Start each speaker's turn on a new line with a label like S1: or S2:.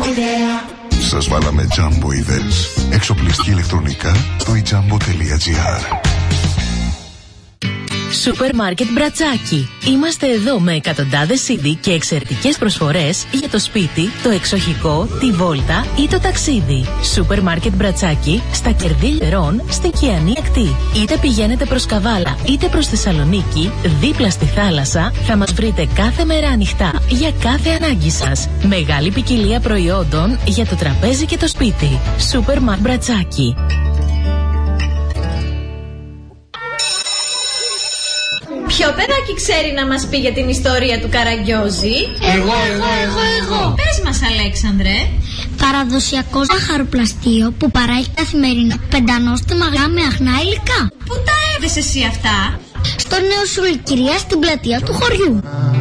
S1: Σας βάλαμε Jumbo Events. Εξοπλιστική ηλεκτρονικά το ijambo.gr.
S2: Σούπερ Μάρκετ Μπρατσάκι. Είμαστε εδώ με εκατοντάδες CD και εξαιρετικές προσφορές για το σπίτι, το εξοχικό, τη βόλτα ή το ταξίδι. Σούπερ Μάρκετ Μπρατσάκι στα Κερδίλερων στην Κιανή Ακτή. Είτε πηγαίνετε προς Καβάλα είτε προς Θεσσαλονίκη, δίπλα στη θάλασσα, θα μας βρείτε κάθε μέρα ανοιχτά για κάθε ανάγκη σας. Μεγάλη ποικιλία προϊόντων για το τραπέζι και το σπίτι. Σούπερ Μάρκετ Μπρατσάκι.
S3: Ποιο παιδάκι ξέρει να μας πει για την ιστορία του Καραγκιόζη? Εγώ. Πες μας, Αλέξανδρε.
S4: Παραδοσιακό ζαχαροπλαστείο που παράγει καθημερινά πεντανόστιμα γράμμα με αχνά υλικά.
S3: Πού τα έβεσαι εσύ αυτά?
S4: Στο Νέο Σουλ, κυρία, στην πλατεία του χωριού.